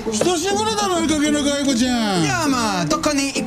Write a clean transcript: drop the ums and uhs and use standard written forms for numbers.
久しぶりだろ、いい加減な外子ちゃん。 いや、まあどっかに